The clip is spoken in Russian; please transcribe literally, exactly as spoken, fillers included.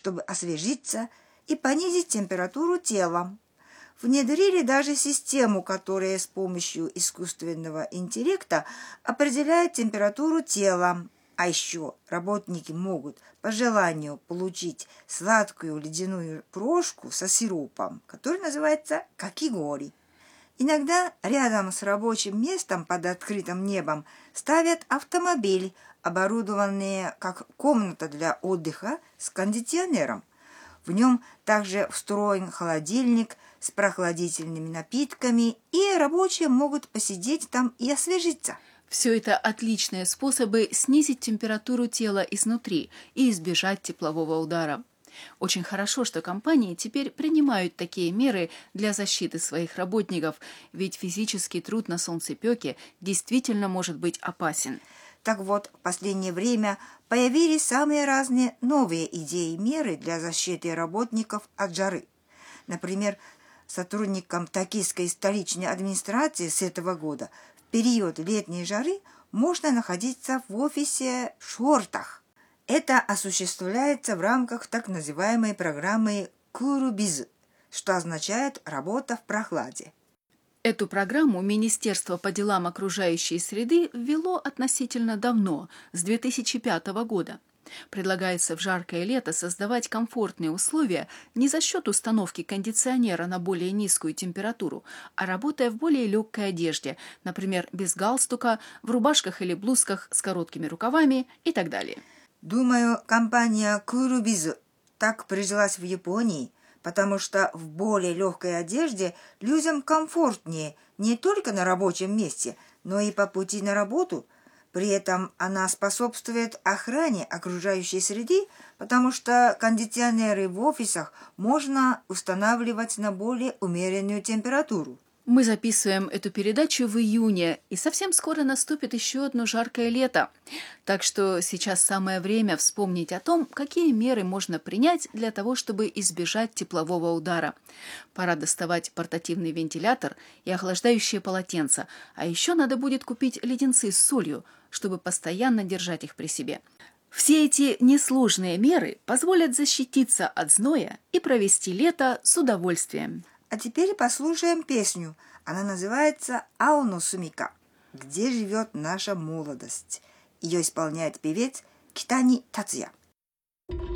чтобы освежиться и понизить температуру тела. Внедрили даже систему, которая с помощью искусственного интеллекта определяет температуру тела. А еще работники могут по желанию получить сладкую ледяную крошку со сиропом, который называется какигори. Иногда рядом с рабочим местом под открытым небом ставят автомобиль, оборудованный как комната для отдыха с кондиционером. В нем также встроен холодильник с прохладительными напитками, и рабочие могут посидеть там и освежиться. Все это отличные способы снизить температуру тела изнутри и избежать теплового удара. Очень хорошо, что компании теперь принимают такие меры для защиты своих работников, ведь физический труд на солнцепёке действительно может быть опасен. Так вот, в последнее время появились самые разные новые идеи и меры для защиты работников от жары. Например, сотрудникам токийской столичной администрации с этого года в период летней жары можно находиться в офисе в шортах. Это осуществляется в рамках так называемой программы «Курубиз», что означает «работа в прохладе». Эту программу Министерство по делам окружающей среды ввело относительно давно, с две тысячи пятого года. Предлагается в жаркое лето создавать комфортные условия не за счет установки кондиционера на более низкую температуру, а работая в более легкой одежде, например, без галстука, в рубашках или блузках с короткими рукавами и так далее. Думаю, компания Курубиз так прижилась в Японии, потому что в более легкой одежде людям комфортнее не только на рабочем месте, но и по пути на работу. При этом она способствует охране окружающей среды, потому что кондиционеры в офисах можно устанавливать на более умеренную температуру. Мы записываем эту передачу в июне, и совсем скоро наступит еще одно жаркое лето. Так что сейчас самое время вспомнить о том, какие меры можно принять для того, чтобы избежать теплового удара. Пора доставать портативный вентилятор и охлаждающее полотенце, а еще надо будет купить леденцы с солью, чтобы постоянно держать их при себе. Все эти несложные меры позволят защититься от зноя и провести лето с удовольствием. А теперь послушаем песню. Она называется «Аоно Сумика», «Где живет наша молодость». Ее исполняет певец Китани Тацуя.